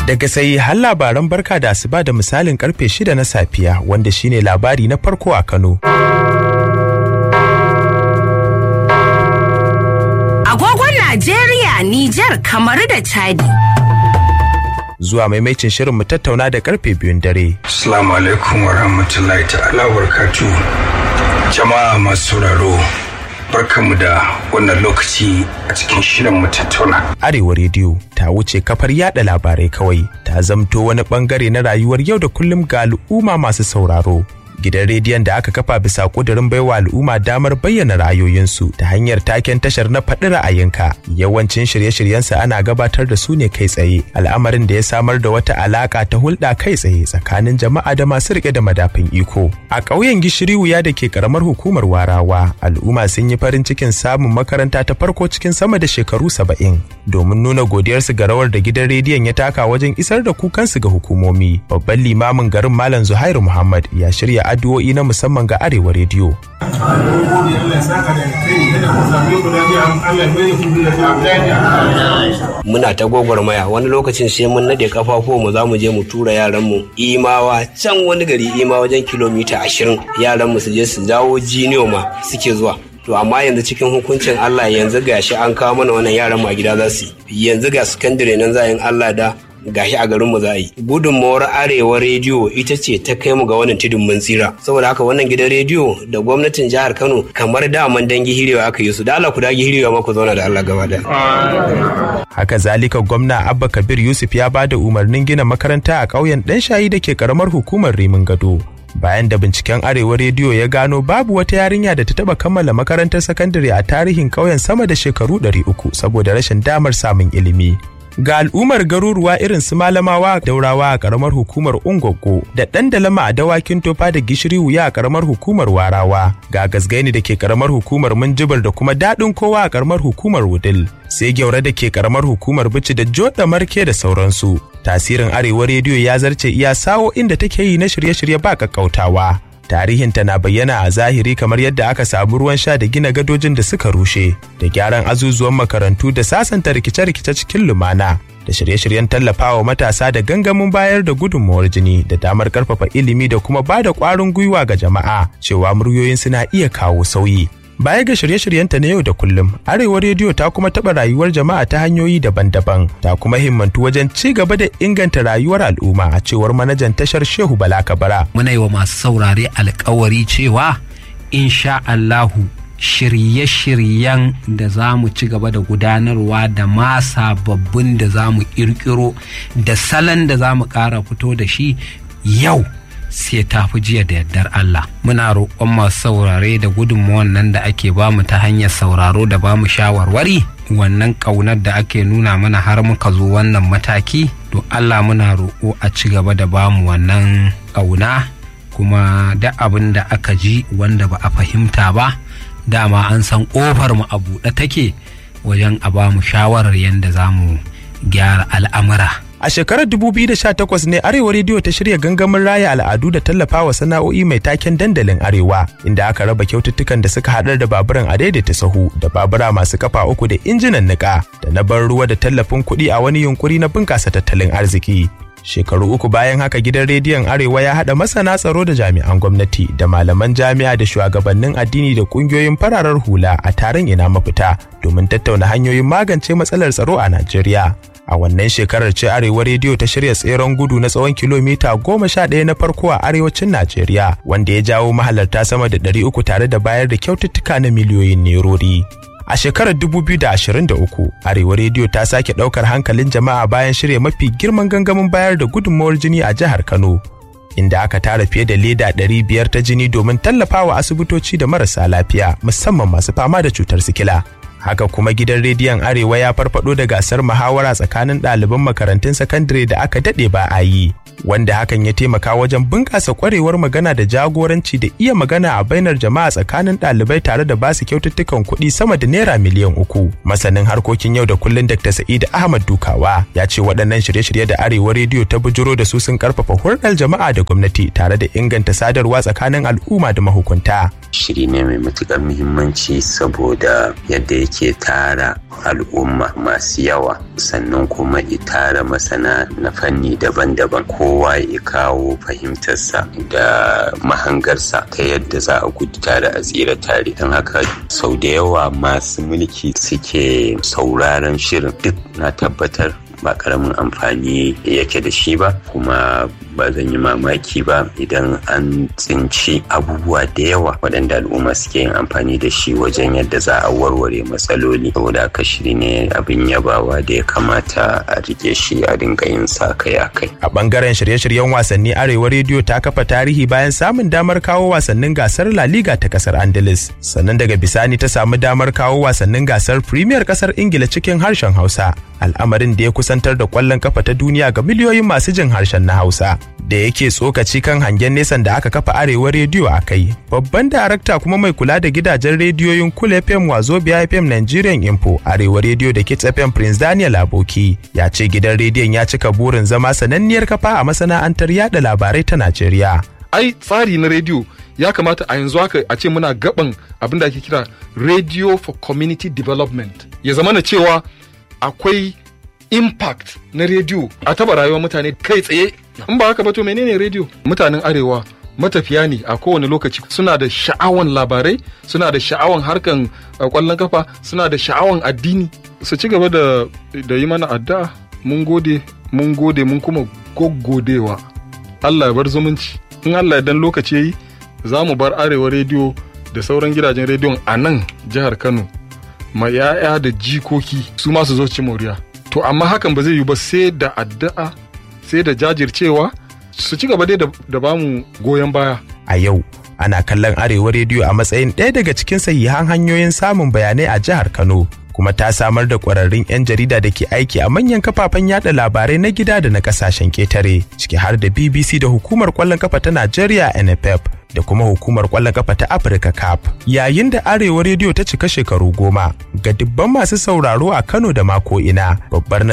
Daga sai har labaran barka da asuba da misalin karfe 6 na safiya wanda shine labari na farko a Kano. Agogon Najeriya, Nijar, Kamaru da Chadi. Zuwa maimaicin shirin mu tattauna da karfe 2 dare. Assalamu alaikum wa rahmatullahi ta'ala wa barakatuh. Jama'a masu sauraro, barkanmu da wannan lokaci a cikin shirin mu tattauna. Arewa Radio ta wuce kafar yada labarai kawai, ta zamto wani bangare na rayuwar yau da kullum ga al'umma masu sauraro. Gidan rediyon da aka kafa bisa kudirin baiwa al'umma damar bayyana ra'ayoyinsu ta hanyar taken tashar na faɗi ra'ayinka. Yawancin shirye-shiryensa ana gabatar da su ne kai tsaye, al'amarin da ya samar da wata alaka ta hulɗa kai tsaye tsakanin jama'a da masu riƙe da madafin iko. A ƙauyen Gishiri Wuya da ke ƙaramar hukumar Warawa, al'umma sun yi farin cikin samun makaranta ta farko cikin sama da shekaru 70 domin nuna godiyarsu ga rawar da gidan rediyon ya taka wajen isar da kukansu ga hukumomi. Babban limamin garin Malam Zuhairu Muhammad ya shirya addu'o'i na musamman ga Arewa Radio. Muna ta gwagwarmaya, wani lokacin sai mun nade kafafu mu za mu je mu tura yaran mu Imawa, can wani gari Imawa wajen kilomita 20, yaran mu su je su dawo Jiniyo ma suke zuwa. To amma yanzu cikin hukuncin Allah yanzu gashi an kawo mana wannan yaran mu a gida za su yanzu ga sakandare nan za yin Allah da gashi a garin mu za yi. Gudunmawar Arewa Radio ita ce ta kai mu ga wannan tudun mun tsira. Saboda haka wannan gidan rediyo da gwamnatin jihar Kano kamar daman dangi hirewa aka yi su. Da Allah ku dage hirewa ma ku zauna da Allah gaba da. Haka zalika gwamna Abba Kabir Yusuf ya bada umarnin gina makaranta a ƙauyen Ɗanshayi da ke karamar hukumar Rimin Gado. Bayan da binciken Arewa Radio ya gano babu wata yarinya da ta taba kammala makarantar sakandare a tarihin ƙauyen sama da shekaru 300 saboda rashin damar samun ilimi. Ga al'ummar garuruwa irin su Malamawa, Daurawa a karamar hukumar Ungwaggo da Dandalama a Dawakin Tofa da Gishiri Wuya a karamar hukumar Warawa, ga Gasgaini da ke karamar hukumar Minjibir da kuma Daɗin Kowa a karamar hukumar Wudil, sai Gyaure da ke karamar hukumar Bichi da Joda Marke da sauransu. Tasirin Arewa Radio ya zarce iya sawo inda take yi na shirye-shirye ba kakkautawa. Tarihinta na bayyana a zahiri kamar yadda aka samu ruwan sha da gina gadojin da suka rushe, da gyaran azuzuwan makarantu da sasanta rikice-rikice cikin lumana, da shirye-shiryen tallafawa matasa da gangamin bayar da gudunmawar jini da damar karfafa ilimi da kuma ba da ƙwarin gwiwa ga jama'a cewa muryoyin suna iya kawo sauyi. Baya ga shirye-shiryenta na yau da kullum, Arewa Radio ta kuma taɓa rayuwar jama'a ta hanyoyi daban-daban, ta kuma himmantu wajen ci gaba da inganta rayuwar al'umma a cewar manajan tashar Shehu Bala Kabara. Muna yi wa masu saurare alkawari cewa insha Allahu shirye-shiryen da za mu ci gaba da gudanarwa da ma sababbin da za mu ƙirƙiro da salon da za mu ƙara fito da shi yau sai ta fi jiya da yardar Allah. Muna roƙon masu saurare da gudunmuwan nan da ake bamu ta hanyar sauraro da bamu shawarwari, wannan ƙaunar da ake nuna mana har muka zo wannan mataki, to Allah muna roƙo a ci gaba da bamu wannan ƙauna, kuma da abin da aka ji wanda ba a fahimta ba, dama an san ƙofar mu a buɗe take wajen a bamu shawarar yadda za mu gyara al'amura. A shekarar 2018 ne Arewa Radio ta shirya gangamin raya al'adu da tallafawa sana'o'i mai taken dandalin Arewa, inda aka raba kyaututtukan da suka haɗar da baburan adaidaita sahu da babura masu kafa uku da injinan niƙa da na ban ruwa da tallafin kuɗi a wani yunkuri na bunƙasa tattalin arziki. Shekaru 3 bayan haka gidan rediyon Arewa ya haɗa masana tsaro da jami'an gwamnati da malaman jami'a da shugabannin addini da ƙungiyoyin fararar hula a taron ina mafita domin tattauna hanyoyin magance matsalar tsaro a Najeriya. A wannan shekarar ce Arewa Radio ta shirya tseren gudu na tsawon kilomita 11 na farko a arewacin Najeriya, wanda ya jawo mahalarta sama da 300 tare da bayar da kyaututtuka na miliyoyin nerori. A shekarar 2023, Arewa Radio ta sake ɗaukar hankalin jama'a bayan shirya mafi girman gangamin bayar da gudunmawar jini a jihar Kano, inda aka tara fiye da leda 500 ta jini domin tallafawa asibitoci da marasa lafiya, musamman masu fama da cutar sikila. Haka kuma gidan rediyon Arewa ya farfado da gasar muhawara tsakanin ɗaliban makarantun sakandare da aka daɗe ba a yi, wanda hakan ya taimaka wajen bunƙasa ƙwarewar magana da jagoranci da iya magana a bainar jama'a tsakanin ɗalibai tare da basu kyaututtukan kuɗi sama da naira miliyan 3. Masanin harkokin yau da kullun Dr. Sa'id Ahmad Dukawa ya ce waɗannan shirye-shirye da Arewa rediyo ta bujuro da su sun ƙarfafa hulɗar jama'a da gwamnati tare da inganta sadarwa tsakanin al'umma da mahukunta. Shiri ne mai matuƙar muhimmanci saboda yadda yake tara al'umma masu yawa, sannan kuma ya tara masana na fanni daban-daban, kowa ya kawo fahimtarsa da mahangarsa ta yadda za a gudu tare a tsira tare. Don haka sau da yawa masu mulki suke sauraron shirin, duk na tabbatar ba karamin amfani yake da shi ba, kuma ba zan yi mamaki ba idan an tsinci abubuwa da yawa waɗanda al'umma suke yin amfani da shi wajen yadda za a warware matsaloli. Saboda haka shiri ne abin yabawa da ya kamata a rike shi a dinga yin sa kai-akai. A bangaren shirye-shiryen wasanni, Arewa rediyo ta kafa tarihi bayan samun damar kawo wasannin gasar La Liga ta kasar Andalus, sannan daga bisani ta samu damar kawo wasannin gasar Premier kasar Ingila cikin harshen Hausa, al'amarin da ya kusantar da kwallon kafa ta duniya ga miliyoyin masu jin harshen na Hausa. Da yake tsokaci kan hangen nesan da aka kafa Arewa rediyo a kai, babban darakta kuma mai kula da gidajen rediyoyin Cool FM, Wazobia FM, Nigerian Info, Arewa rediyo da Kids FM, Prince Daniel Aboki, ya ce gidan rediyon ya cika burin zama sananniyar kafa a masana'antar yada labarai ta Najeriya. Ai tsari na rediyo ya kamata a yanzu haka a ce muna gaban abin da ake kira Radio for Community Development. Ya zama na cewa akwai impact na rediyo a taba rayuwar mutane kai tsaye. In ba haka ba to menene rediyo? Mutanen Arewa matafiya ne a kowane lokaci, suna da sha'awan labarai, suna da sha'awan harkan kwallon kafa, suna da sha'awan addini. Su ci gaba da yi mana addu'a. Mun gode mun kuma goggodewa. Allah ya bar zumunci. In Allah ya dan lokaci yayi za mu bar Arewa rediyo da sauran gidajen rediyon a nan jihar Kano ma ya'ya da jikoki su ma su zo ci moriya. To amma hakan ba zai yi ba sai da addu'a, sai da jajircewa, su ci gaba dai da bamu goyon baya. A yau ana kallon Arewa rediyo a matsayin ɗaya daga cikin sahihan hanyoyin samun bayanai a jihar Kano, kuma ta samar da ƙwararrun 'yan jarida da ke aiki a manyan kafafen yada labarai na gida da na ƙasashen ƙetare, ciki har da BBC da hukumar ƙwallon kafa ta Najeriya NFF da kuma hukumar ƙwallon kafa ta Africa Cup. Yayin da Arewa rediyo ta cika shekaru 10 ga dubban masu sauraro a Kano da mako ina, babbar